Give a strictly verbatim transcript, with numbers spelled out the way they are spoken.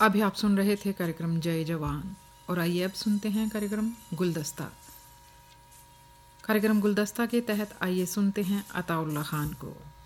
अभी आप सुन रहे थे कार्यक्रम जय जवान और आइए अब सुनते हैं कार्यक्रम गुलदस्ता। कार्यक्रम गुलदस्ता के तहत आइए सुनते हैं अताउल्ला खान को।